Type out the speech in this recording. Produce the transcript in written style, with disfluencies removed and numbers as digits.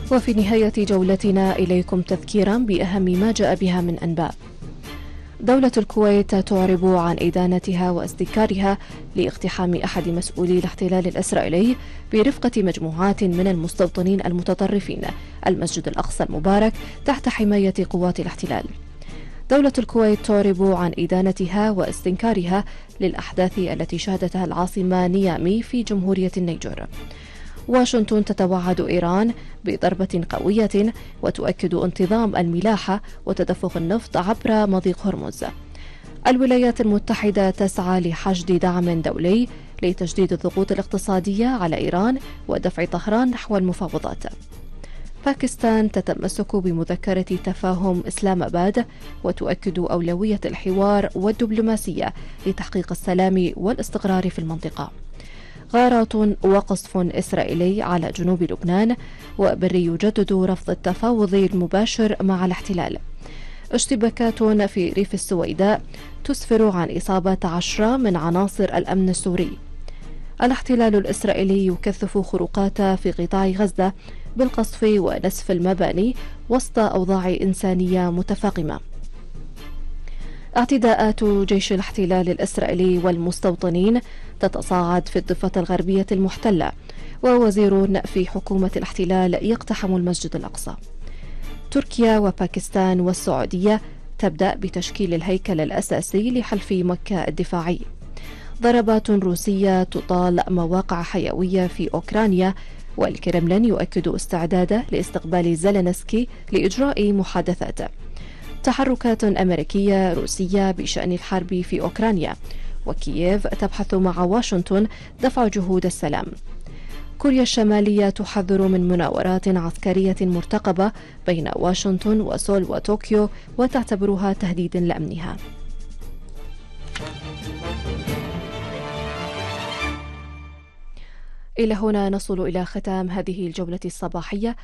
وفي نهاية جولتنا إليكم تذكيرا بأهم ما جاء بها من أنباء. دولة الكويت تعرب عن إدانتها واستنكارها لاقتحام أحد مسؤولي الاحتلال الإسرائيلي برفقة مجموعات من المستوطنين المتطرفين المسجد الأقصى المبارك تحت حماية قوات الاحتلال. دولة الكويت تعرب عن إدانتها واستنكارها للأحداث التي شهدتها العاصمة نيامي في جمهورية النيجر. واشنطن تتوعد إيران بضربة قوية وتؤكد انتظام الملاحة وتدفق النفط عبر مضيق هرمز. الولايات المتحدة تسعى لحشد دعم دولي لتجديد الضغوط الاقتصادية على إيران ودفع طهران نحو المفاوضات. باكستان تتمسك بمذكرة تفاهم إسلام آباد وتؤكد أولوية الحوار والدبلوماسية لتحقيق السلام والاستقرار في المنطقة. غارات وقصف إسرائيلي على جنوب لبنان، وبري يجدد رفض التفاوض المباشر مع الاحتلال. اشتباكات في ريف السويداء تسفر عن إصابة 10 من عناصر الأمن السوري. الاحتلال الإسرائيلي يكثف خروقات في قطاع غزة بالقصف ونسف المباني وسط أوضاع إنسانية متفاقمة. اعتداءات جيش الاحتلال الإسرائيلي والمستوطنين تتصاعد في الضفة الغربية المحتلة، ووزير في حكومة الاحتلال يقتحم المسجد الأقصى. تركيا وباكستان والسعودية تبدأ بتشكيل الهيكل الأساسي لحلف مكة الدفاعي. ضربات روسية تطال مواقع حيوية في أوكرانيا، والكرملين يؤكد استعداده لاستقبال زيلينسكي لإجراء محادثات. تحركات أمريكية روسية بشأن الحرب في أوكرانيا، وكييف تبحث مع واشنطن دفع جهود السلام. كوريا الشمالية تحذر من مناورات عسكرية مرتقبة بين واشنطن وسول وطوكيو وتعتبرها تهديدا لأمنها. إلى هنا نصل إلى ختام هذه الجولة الصباحية.